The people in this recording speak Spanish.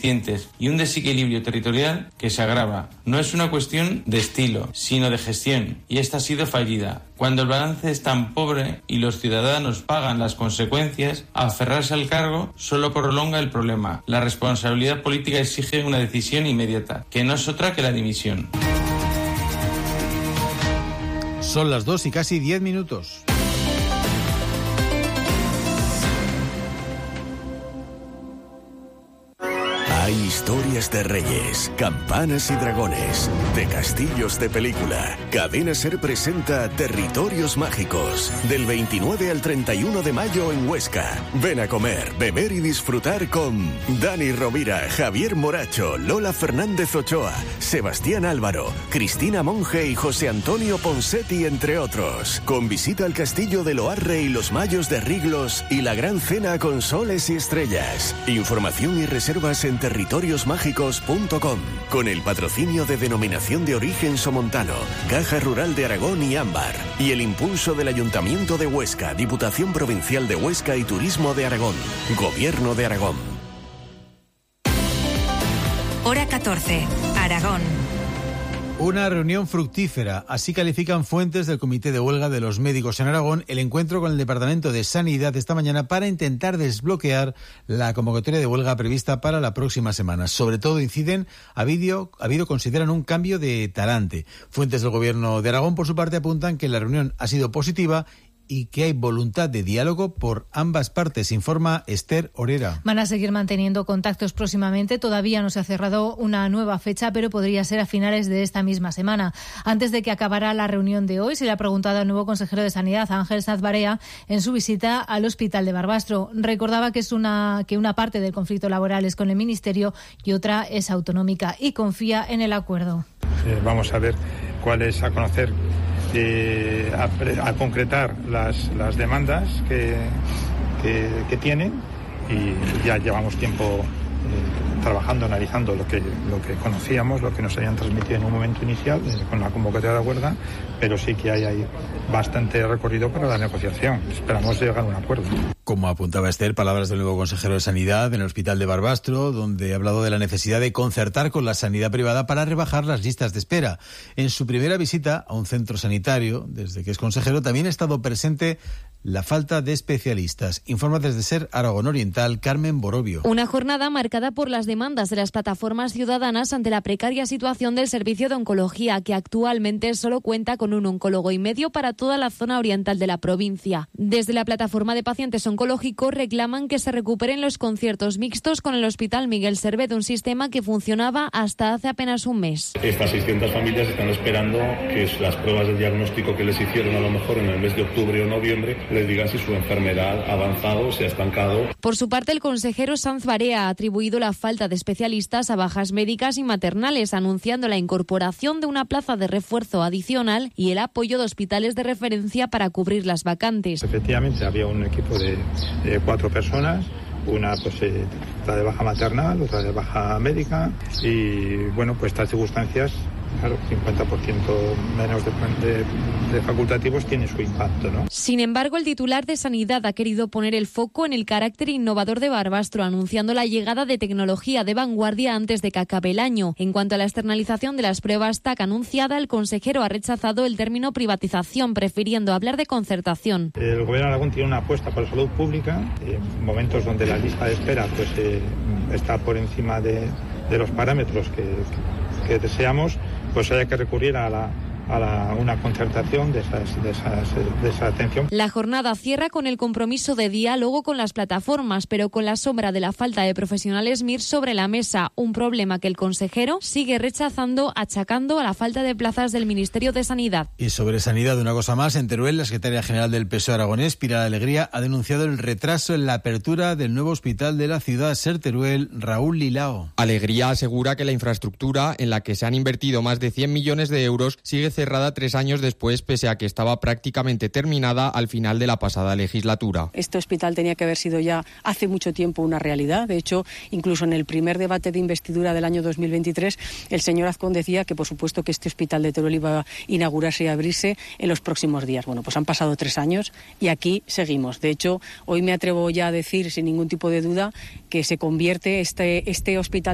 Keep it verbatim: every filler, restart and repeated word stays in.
ineficientes y un desequilibrio territorial que se agrava. No es una cuestión de estilo, sino de gestión, y esta ha sido fallida. Cuando el balance es tan pobre y los ciudadanos pagan las consecuencias, aferrarse al cargo solo prolonga el problema. La responsabilidad política exige una decisión inmediata, que no es otra que la dimisión. Son las dos y casi diez minutos. Hay historias de reyes, campanas y dragones, de castillos de película. Cadena SER presenta Territorios Mágicos, del veintinueve al treinta y uno de mayo en Huesca. Ven a comer, beber y disfrutar con Dani Rovira, Javier Moracho, Lola Fernández Ochoa, Sebastián Álvaro, Cristina Monge y José Antonio Ponsetti, entre otros. Con visita al castillo de Loarre y los Mayos de Riglos y la gran cena con soles y estrellas. Información y reservas en territorios mágicos punto com, con el patrocinio de Denominación de Origen Somontano, Caja Rural de Aragón y Ámbar, y el impulso del Ayuntamiento de Huesca, Diputación Provincial de Huesca y Turismo de Aragón, Gobierno de Aragón. Hora catorce, Aragón. Una reunión fructífera, así califican fuentes del Comité de Huelga de los Médicos en Aragón el encuentro con el Departamento de Sanidad esta mañana para intentar desbloquear la convocatoria de huelga prevista para la próxima semana. Sobre todo inciden, ha habido, ha habido consideran un cambio de talante. Fuentes del Gobierno de Aragón, por su parte, apuntan que la reunión ha sido positiva y que hay voluntad de diálogo por ambas partes, informa Esther Orera. Van a seguir manteniendo contactos próximamente. Todavía no se ha cerrado una nueva fecha, pero podría ser a finales de esta misma semana. Antes de que acabara la reunión de hoy, se le ha preguntado al nuevo consejero de Sanidad, Ángel Sanz Barea, en su visita al Hospital de Barbastro. Recordaba que es una que una parte del conflicto laboral es con el Ministerio y otra es autonómica, y confía en el acuerdo. Eh, vamos a ver cuál es, a conocer Eh, a, a concretar las, las demandas que, que, que tienen, y ya llevamos tiempo eh, trabajando, analizando lo que, lo que conocíamos, lo que nos habían transmitido en un momento inicial eh, con la convocatoria de huelga, pero sí que hay, hay bastante recorrido para la negociación. Esperamos llegar a un acuerdo. Como apuntaba Esther, palabras del nuevo consejero de Sanidad en el Hospital de Barbastro, donde ha hablado de la necesidad de concertar con la sanidad privada para rebajar las listas de espera. En su primera visita a un centro sanitario, desde que es consejero, también ha estado presente la falta de especialistas. Informa desde SER Aragón Oriental, Carmen Borobio. Una jornada marcada por las demandas de las plataformas ciudadanas ante la precaria situación del servicio de oncología, que actualmente solo cuenta con un oncólogo y medio para toda la zona oriental de la provincia. Desde la plataforma de pacientes oncológicos reclaman que se recuperen los conciertos mixtos con el Hospital Miguel Servet, un sistema que funcionaba hasta hace apenas un mes. Estas seiscientas familias están esperando que las pruebas de diagnóstico que les hicieron a lo mejor en el mes de octubre o noviembre les digan si su enfermedad ha avanzado o se ha estancado. Por su parte, el consejero Sanz Barea ha atribuido la falta de especialistas a bajas médicas y maternales, anunciando la incorporación de una plaza de refuerzo adicional y el apoyo de hospitales de referencia para cubrir las vacantes. Efectivamente, había un equipo de, de cuatro personas. Una pues eh, la de baja maternal, otra de baja médica, y bueno, pues estas circunstancias, claro, cincuenta por ciento menos de, de, de facultativos tiene su impacto, ¿no? Sin embargo, el titular de Sanidad ha querido poner el foco en el carácter innovador de Barbastro, anunciando la llegada de tecnología de vanguardia antes de que acabe el año. En cuanto a la externalización de las pruebas T A C anunciada, el consejero ha rechazado el término privatización, prefiriendo hablar de concertación. El Gobierno de Aragón tiene una apuesta por la salud pública, en momentos donde la lista de espera pues eh, está por encima de, de los parámetros que, que, que deseamos, pues haya que recurrir a la a la, una concertación de, esas, de, esas, de esa atención. La jornada cierra con el compromiso de diálogo con las plataformas, pero con la sombra de la falta de profesionales M I R sobre la mesa, un problema que el consejero sigue rechazando, achacando a la falta de plazas del Ministerio de Sanidad. Y sobre sanidad, una cosa más, en Teruel, la secretaria general del P S O E aragonés, Pilar Alegría, ha denunciado el retraso en la apertura del nuevo hospital de la ciudad, SER Teruel. Raúl Lilao. Alegría asegura que la infraestructura, en la que se han invertido más de cien millones de euros, sigue cerrada tres años después, pese a que estaba prácticamente terminada al final de la pasada legislatura. Este hospital tenía que haber sido ya hace mucho tiempo una realidad. De hecho, incluso en el primer debate de investidura del año dos mil veintitrés, el señor Azcón decía que, por supuesto, que este hospital de Teruel iba a inaugurarse y abrirse en los próximos días. Bueno, pues han pasado tres años y aquí seguimos. De hecho, hoy me atrevo ya a decir, sin ningún tipo de duda, que se convierte este, este hospital